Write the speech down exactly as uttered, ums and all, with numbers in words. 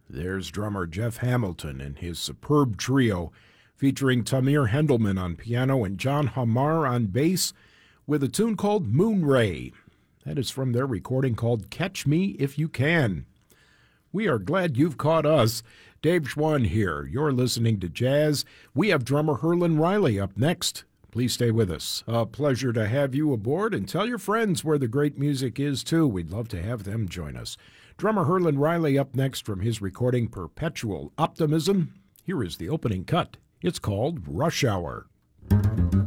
There's drummer Jeff Hamilton and his superb trio featuring Tamir Hendelman on piano and John Hamar on bass with a tune called Moon Ray. That is from their recording called Catch Me If You Can. We are glad you've caught us. Dave Schwann here. You're listening to Jazz. We have drummer Herlin Riley up next. Please stay with us. A pleasure to have you aboard, and tell your friends where the great music is, too. We'd love to have them join us. Drummer Herlin Riley up next from his recording Perpetual Optimism. Here is the opening cut. It's called Rush Hour.